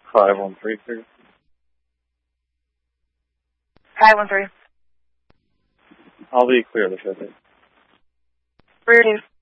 513, please. 513. I'll be clear the 50. Rear 2.